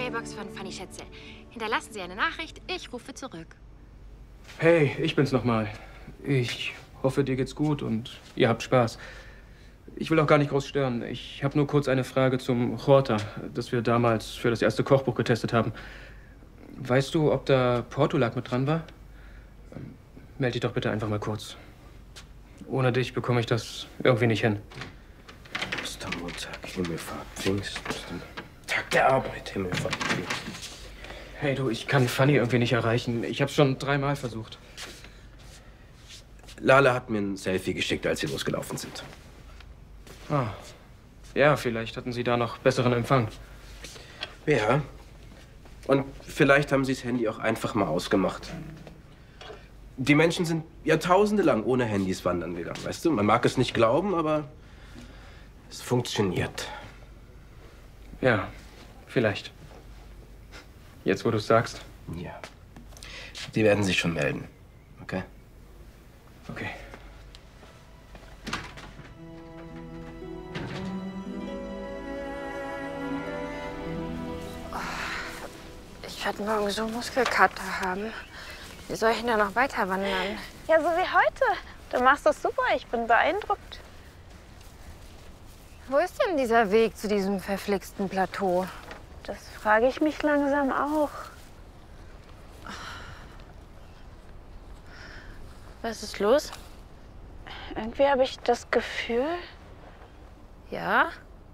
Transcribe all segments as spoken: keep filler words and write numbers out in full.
Mailbox von Fanny Schätze. Hinterlassen Sie eine Nachricht, ich rufe zurück. Hey, ich bin's nochmal. Ich hoffe, dir geht's gut und ihr habt Spaß. Ich will auch gar nicht groß stören. Ich habe nur kurz eine Frage zum Horta, das wir damals für das erste Kochbuch getestet haben. Weißt du, ob da Portulak mit dran war? Meld dich doch bitte einfach mal kurz. Ohne dich bekomme ich das irgendwie nicht hin. Ostermontag, Himmelfahrt, Pfingsten, Tag der Arbeit, Himmelfahrt, Pfingsten. Hey du, ich kann Fanny irgendwie nicht erreichen. Ich habe schon dreimal versucht. Lala hat mir ein Selfie geschickt, als sie losgelaufen sind. Ah, ja, vielleicht hatten sie da noch besseren Empfang. Ja. Und vielleicht haben sie das Handy auch einfach mal ausgemacht. Die Menschen sind Jahrtausende lang ohne Handys wandern gegangen, weißt du? Man mag es nicht glauben, aber es funktioniert. Ja, vielleicht. Jetzt, wo du es sagst. Ja. Die werden sich schon melden, okay? Okay. Ich werde morgen so Muskelkater haben. Wie soll ich denn da noch weiter wandern? Ja, so wie heute. Du machst das super. Ich bin beeindruckt. Wo ist denn dieser Weg zu diesem verflixten Plateau? Das frage ich mich langsam auch. Was ist los? Irgendwie habe ich das Gefühl... Ja?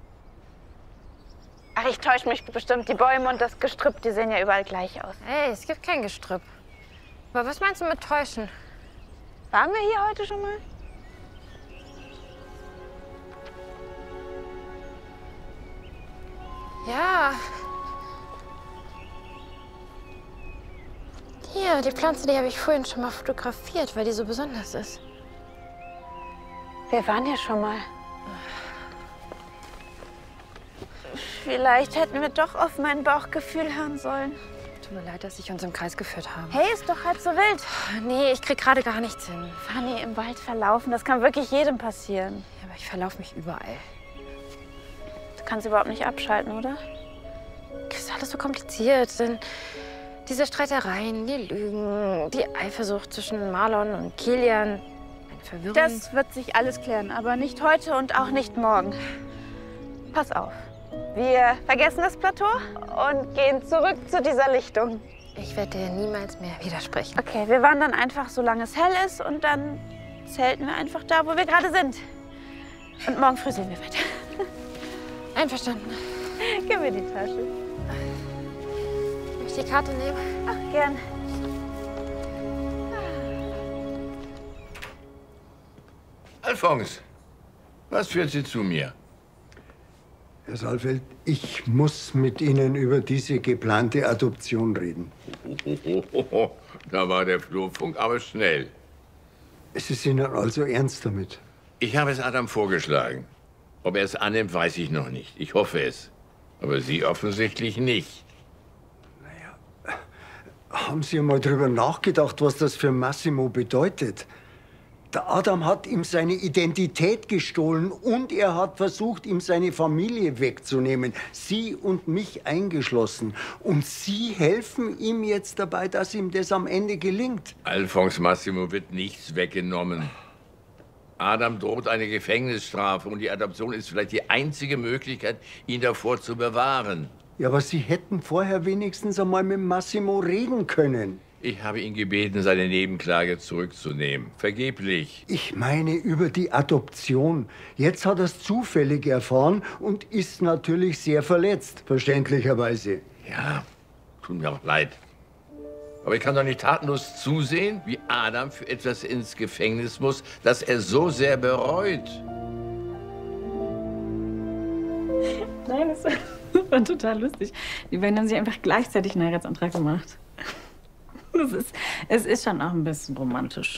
Ach, ich täusche mich bestimmt. Die Bäume und das Gestrüpp, die sehen ja überall gleich aus. Hey, es gibt kein Gestrüpp. Aber was meinst du mit täuschen? Waren wir hier heute schon mal? Ja. Hier, die Pflanze, die habe ich vorhin schon mal fotografiert, weil die so besonders ist. Wir waren hier schon mal. Vielleicht hätten wir doch auf mein Bauchgefühl hören sollen. Tut mir leid, dass ich uns im Kreis geführt habe. Hey, ist doch halb so wild. Nee, ich krieg gerade gar nichts hin. Fanny, im Wald verlaufen, das kann wirklich jedem passieren. Ja, aber ich verlaufe mich überall. Du kannst überhaupt nicht abschalten, oder? Das ist alles so kompliziert. Denn diese Streitereien, die Lügen, die Eifersucht zwischen Marlon und Kilian, eine Verwirrung. Das wird sich alles klären, aber nicht heute und auch nicht morgen. Pass auf. Wir vergessen das Plateau und gehen zurück zu dieser Lichtung. Ich werde dir niemals mehr widersprechen. Okay, wir wandern einfach, solange es hell ist, und dann zelten wir einfach da, wo wir gerade sind. Und morgen früh sehen wir weiter. Einverstanden. Gib mir die Tasche. Soll ich die Karte nehmen? Ach, gern. Alfons, was führt Sie zu mir? Herr Saalfeld, ich muss mit Ihnen über diese geplante Adoption reden. Oh, da war der Flurfunk aber schnell. Es ist Ihnen also ernst damit? Ich habe es Adam vorgeschlagen. Ob er es annimmt, weiß ich noch nicht. Ich hoffe es. Aber Sie offensichtlich nicht. Naja, haben Sie mal drüber nachgedacht, was das für Massimo bedeutet? Der Adam hat ihm seine Identität gestohlen und er hat versucht, ihm seine Familie wegzunehmen. Sie und mich eingeschlossen. Und Sie helfen ihm jetzt dabei, dass ihm das am Ende gelingt. Alfons, Massimo wird nichts weggenommen. Adam droht eine Gefängnisstrafe und die Adoption ist vielleicht die einzige Möglichkeit, ihn davor zu bewahren. Ja, aber Sie hätten vorher wenigstens einmal mit Massimo reden können. Ich habe ihn gebeten, seine Nebenklage zurückzunehmen. Vergeblich. Ich meine über die Adoption. Jetzt hat er es zufällig erfahren und ist natürlich sehr verletzt, verständlicherweise. Ja, tut mir auch leid. Aber ich kann doch nicht tatenlos zusehen, wie Adam für etwas ins Gefängnis muss, das er so sehr bereut. Nein, das war total lustig. Die beiden haben sich einfach gleichzeitig einen Heiratsantrag gemacht. Das ist, es ist schon auch ein bisschen romantisch.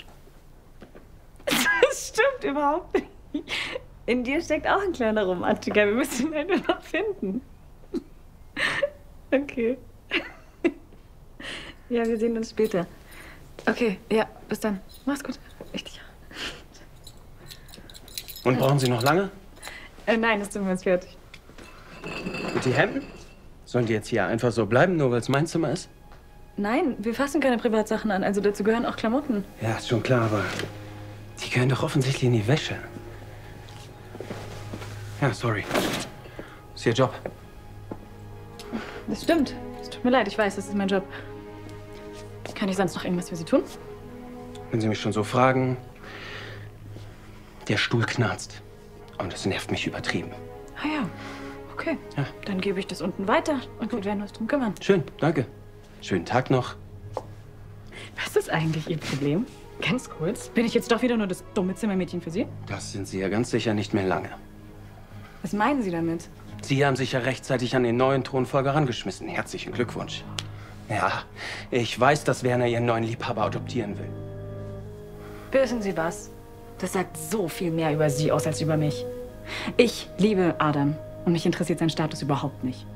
Das stimmt überhaupt nicht. In dir steckt auch ein kleiner Romantiker. Wir müssen ihn einfach noch finden. Okay. Ja, wir sehen uns später. Okay, ja, bis dann. Mach's gut. Richtig. Und brauchen Sie noch lange? Äh, nein, das sind wir jetzt fertig. Und die Hemden? Sollen die jetzt hier einfach so bleiben, nur weil es mein Zimmer ist? Nein, wir fassen keine Privatsachen an. Also dazu gehören auch Klamotten. Ja, ist schon klar, aber die gehören doch offensichtlich in die Wäsche. Ja, sorry. Ist Ihr Job. Das stimmt. Es tut mir leid, ich weiß, das ist mein Job. Kann ich sonst noch irgendwas für Sie tun? Wenn Sie mich schon so fragen, der Stuhl knarzt. Und das nervt mich übertrieben. Ah ja, okay. Ja. Dann gebe ich das unten weiter und wir werden uns drum kümmern. Schön, danke. Schönen Tag noch. Was ist eigentlich Ihr Problem? Ganz kurz. Bin ich jetzt doch wieder nur das dumme Zimmermädchen für Sie? Das sind Sie ja ganz sicher nicht mehr lange. Was meinen Sie damit? Sie haben sich ja rechtzeitig an den neuen Thronfolger rangeschmissen. Herzlichen Glückwunsch. Ja, ich weiß, dass Werner Ihren neuen Liebhaber adoptieren will. Wissen Sie was? Das sagt so viel mehr über Sie aus als über mich. Ich liebe Adam und mich interessiert sein Status überhaupt nicht.